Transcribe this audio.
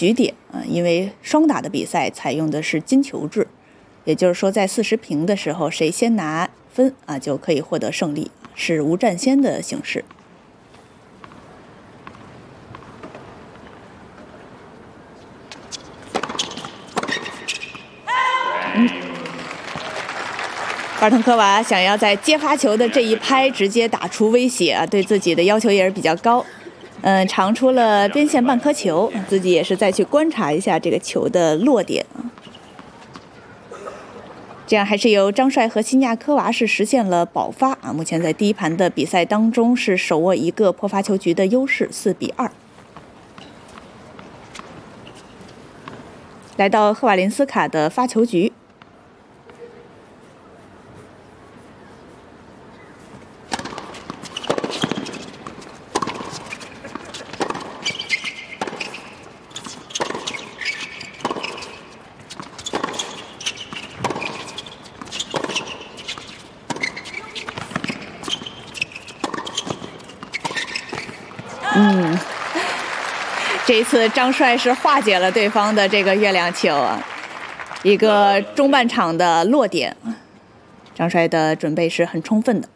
局点啊，因为双打的比赛采用的是金球制，也就是说在40平的时候，谁先拿分啊就可以获得胜利，是无战先的形式。巴尔滕科娃想要在接发球的这一拍直接打出威胁啊，对自己的要求也是比较高。长出了边线半颗球，自己也是再去观察一下这个球的落点啊。这样还是由张帅和辛亚科娃是实现了保发啊。目前在第一盘的比赛当中是手握一个破发球局的优势，4比2。来到赫瓦林斯卡的发球局。这一次张帅是化解了对方的这个月亮球啊，一个中半场的落点，张帅的准备是很充分的。